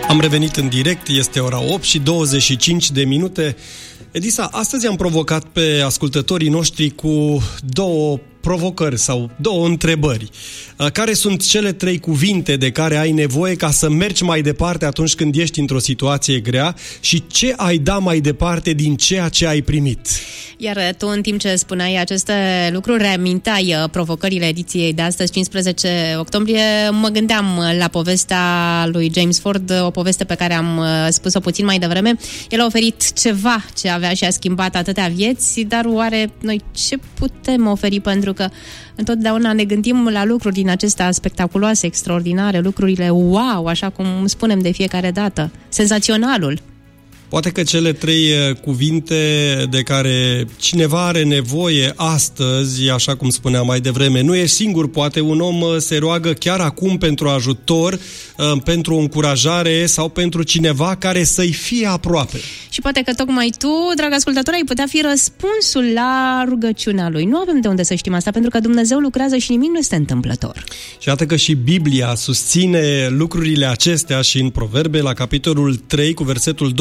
Am revenit în direct, este ora 8 și 25 de minute. Edisa, astăzi am provocat pe ascultătorii noștri cu două provocări sau două întrebări. Care sunt cele 3 cuvinte de care ai nevoie ca să mergi mai departe atunci când ești într-o situație grea și ce ai da mai departe din ceea ce ai primit? Iar tu, în timp ce spuneai aceste lucruri, reamintai provocările ediției de astăzi, 15 octombrie. Mă gândeam la povestea lui James Ford, o poveste pe care am spus-o puțin mai devreme. El a oferit ceva ce avea și a schimbat atâtea vieți, dar oare noi ce putem oferi? Pentru că întotdeauna ne gândim la lucruri din acestea spectaculoase, extraordinare, lucrurile wow, așa cum spunem de fiecare dată. Senzaționalul. Poate că cele 3 cuvinte de care cineva are nevoie astăzi, așa cum spuneam mai devreme, nu ești singur, poate un om se roagă chiar acum pentru ajutor, pentru o încurajare sau pentru cineva care să-i fie aproape. Și poate că tocmai tu, drag ascultător, ai putea fi răspunsul la rugăciunea lui. Nu avem de unde să știm asta, pentru că Dumnezeu lucrează și nimic nu este întâmplător. Și iată că și Biblia susține lucrurile acestea și în Proverbe, la capitolul 3, cu versetul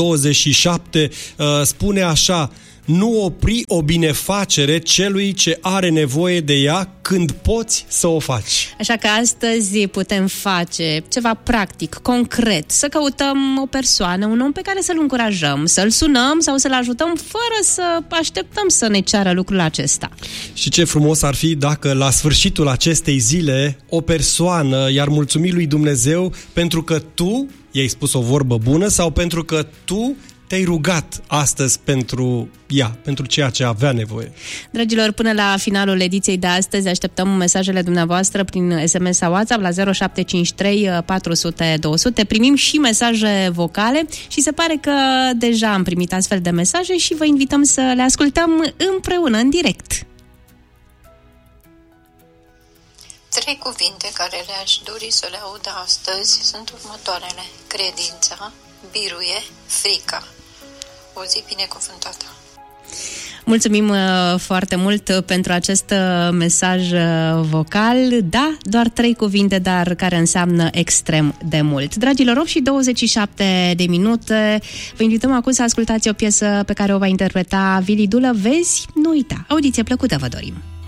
27, spune așa: nu opri o binefacere celui ce are nevoie de ea când poți să o faci. Așa că astăzi putem face ceva practic, concret, să căutăm o persoană, un om pe care să-l încurajăm, să-l sunăm sau să-l ajutăm fără să așteptăm să ne ceară lucrul acesta. Și ce frumos ar fi dacă la sfârșitul acestei zile o persoană i-ar mulțumi lui Dumnezeu pentru că tu i-ai spus o vorbă bună sau pentru că tu te-ai rugat astăzi pentru ea, pentru ceea ce avea nevoie. Dragilor, până la finalul ediției de astăzi așteptăm mesajele dumneavoastră prin SMS sau WhatsApp la 0753 400 200. Primim și mesaje vocale și se pare că deja am primit astfel de mesaje și vă invităm să le ascultăm împreună, în direct. 3 cuvinte care le-aș dori să le aud astăzi sunt următoarele: credința, biruie, frica. O zi binecuvântată! Mulțumim foarte mult pentru acest mesaj vocal. Da, doar 3 cuvinte, dar care înseamnă extrem de mult. Dragilor, 8 și 27 de minute. Vă invităm acum să ascultați o piesă pe care o va interpreta Vili Dulă. Vezi, nu uita. Audiție plăcută vă dorim!